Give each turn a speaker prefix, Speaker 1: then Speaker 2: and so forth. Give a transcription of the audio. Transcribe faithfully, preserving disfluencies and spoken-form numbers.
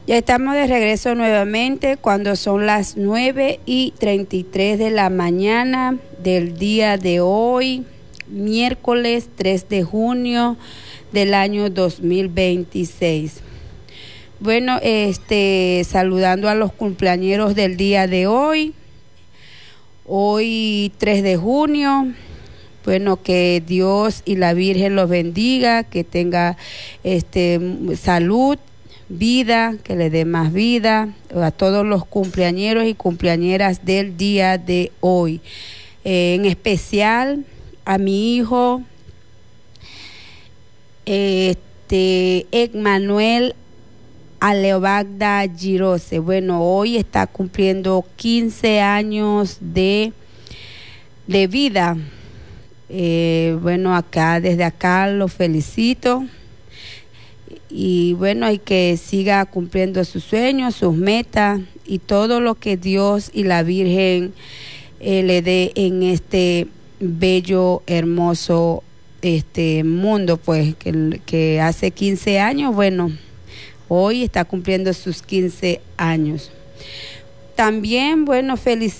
Speaker 1: Ya estamos de regreso nuevamente cuando son las nueve y treinta y tres de la mañana del día de hoy, miércoles tres de junio del año dos mil veintiséis. Bueno, este, saludando a los cumpleañeros del día de hoy, hoy tres de junio. Bueno, que Dios y la Virgen los bendiga, que tenga este salud, vida, que le dé más vida a todos los cumpleañeros y cumpleañeras del día de hoy. Eh, en especial a mi hijo, este, Emmanuel Aleobagda Girose. Bueno, hoy está cumpliendo quince años de, de vida. Eh, bueno, acá, desde acá lo felicito. Y bueno, hay que siga cumpliendo sus sueños, sus metas y todo lo que Dios y la Virgen eh, le dé en este bello, hermoso este mundo, pues, que, que hace quince años, bueno, hoy está cumpliendo sus quince años. También, bueno, felicito